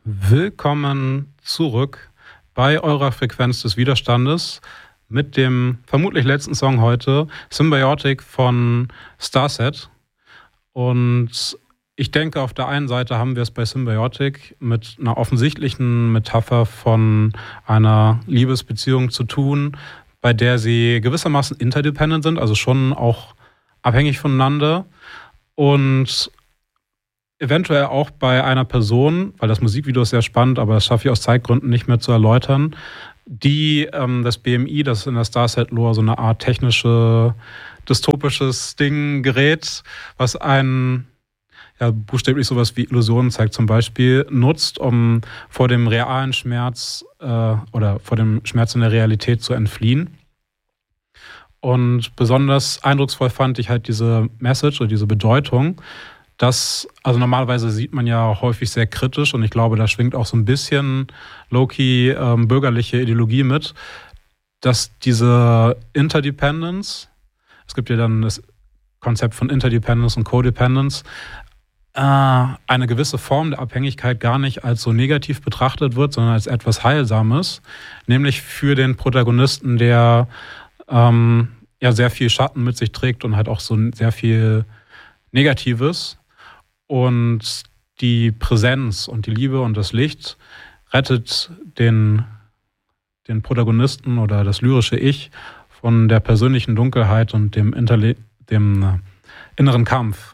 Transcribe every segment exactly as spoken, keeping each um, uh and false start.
Willkommen zurück bei eurer Frequenz des Widerstandes mit dem vermutlich letzten Song heute, Symbiotic von Starset. Und ich denke, auf der einen Seite haben wir es bei Symbiotic mit einer offensichtlichen Metapher von einer Liebesbeziehung zu tun, bei der sie gewissermaßen interdependent sind, also schon auch abhängig voneinander. Und eventuell auch bei einer Person, weil das Musikvideo ist sehr spannend, aber das schaffe ich aus Zeitgründen nicht mehr zu erläutern, die ähm, das B M I, das ist in der Starset-Lore so eine Art technische, dystopisches Ding, Gerät, was ein, ja, buchstäblich sowas wie Illusionen zeigt zum Beispiel, nutzt, um vor dem realen Schmerz äh, oder vor dem Schmerz in der Realität zu entfliehen. Und besonders eindrucksvoll fand ich halt diese Message oder diese Bedeutung, das, also normalerweise sieht man ja häufig sehr kritisch und ich glaube, da schwingt auch so ein bisschen low-key ähm, bürgerliche Ideologie mit, dass diese Interdependence, es gibt ja dann das Konzept von Interdependence und Codependence, äh, eine gewisse Form der Abhängigkeit gar nicht als so negativ betrachtet wird, sondern als etwas Heilsames, nämlich für den Protagonisten, der ähm, ja sehr viel Schatten mit sich trägt und halt auch so sehr viel Negatives. Und die Präsenz und die Liebe und das Licht rettet den, den Protagonisten oder das lyrische Ich von der persönlichen Dunkelheit und dem, Interle- dem äh, inneren Kampf.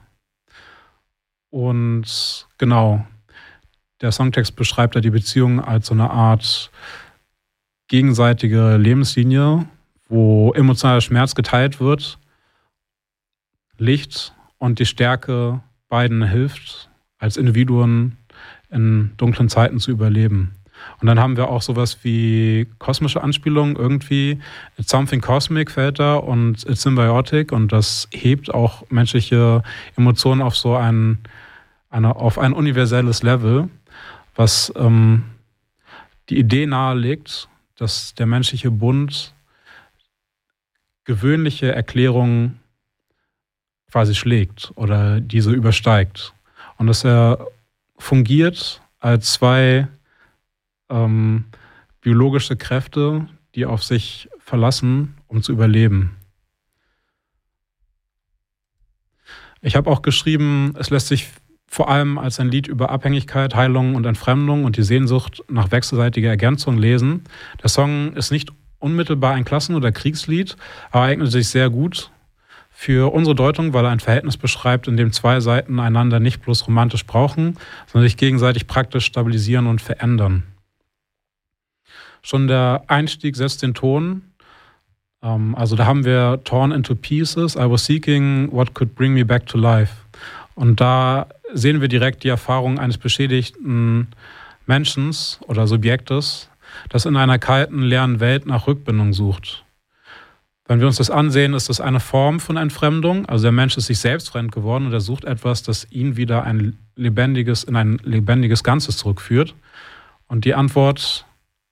Und genau, der Songtext beschreibt ja die Beziehung als so eine Art gegenseitige Lebenslinie, wo emotionaler Schmerz geteilt wird, Licht und die Stärke beiden hilft, als Individuen in dunklen Zeiten zu überleben. Und dann haben wir auch sowas wie kosmische Anspielungen irgendwie. It's something cosmic fällt da und it's symbiotic und das hebt auch menschliche Emotionen auf so ein, eine, auf ein universelles Level, was ähm, die Idee nahelegt, dass der menschliche Bund gewöhnliche Erklärungen quasi schlägt oder diese übersteigt. Und dass er fungiert als zwei ähm, biologische Kräfte, die auf sich verlassen, um zu überleben. Ich habe auch geschrieben, es lässt sich vor allem als ein Lied über Abhängigkeit, Heilung und Entfremdung und die Sehnsucht nach wechselseitiger Ergänzung lesen. Der Song ist nicht unmittelbar ein Klassen- oder Kriegslied, aber eignet sich sehr gut für unsere Deutung, weil er ein Verhältnis beschreibt, in dem zwei Seiten einander nicht bloß romantisch brauchen, sondern sich gegenseitig praktisch stabilisieren und verändern. Schon der Einstieg setzt den Ton. Ähm, also da haben wir Torn into Pieces, I was seeking what could bring me back to life. Und da sehen wir direkt die Erfahrung eines beschädigten Menschen oder Subjektes, das in einer kalten, leeren Welt nach Rückbindung sucht. Wenn wir uns das ansehen, ist das eine Form von Entfremdung. Also der Mensch ist sich selbst fremd geworden und er sucht etwas, das ihn wieder ein lebendiges, in ein lebendiges Ganzes zurückführt. Und die Antwort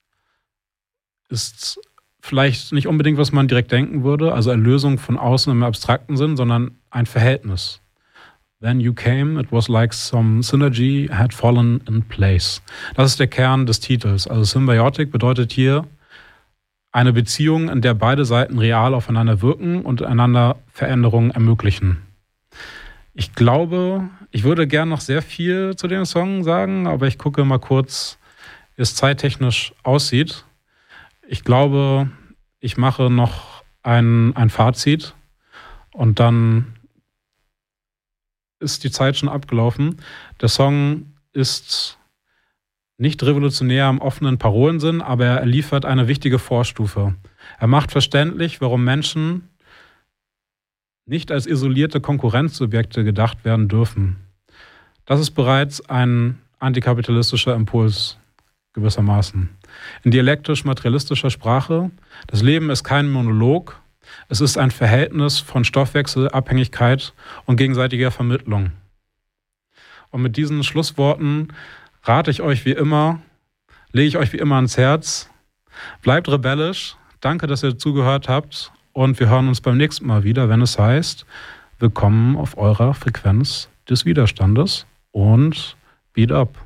ist vielleicht nicht unbedingt, was man direkt denken würde, also Erlösung von außen im abstrakten Sinn, sondern ein Verhältnis. When you came, it was like some synergy had fallen in place. Das ist der Kern des Titels. Also Symbiotic bedeutet hier eine Beziehung, in der beide Seiten real aufeinander wirken und einander Veränderungen ermöglichen. Ich glaube, ich würde gern noch sehr viel zu dem Song sagen, aber ich gucke mal kurz, wie es zeittechnisch aussieht. Ich glaube, ich mache noch ein, ein Fazit und dann ist die Zeit schon abgelaufen. Der Song ist nicht revolutionär im offenen Parolensinn, aber er liefert eine wichtige Vorstufe. Er macht verständlich, warum Menschen nicht als isolierte Konkurrenzsubjekte gedacht werden dürfen. Das ist bereits ein antikapitalistischer Impuls gewissermaßen. In dialektisch-materialistischer Sprache, das Leben ist kein Monolog, es ist ein Verhältnis von Stoffwechsel, Abhängigkeit und gegenseitiger Vermittlung. Und mit diesen Schlussworten rate ich euch wie immer, lege ich euch wie immer ans Herz, bleibt rebellisch, danke, dass ihr zugehört habt und wir hören uns beim nächsten Mal wieder, wenn es heißt, willkommen auf eurer Frequenz des Widerstandes und Beat Up.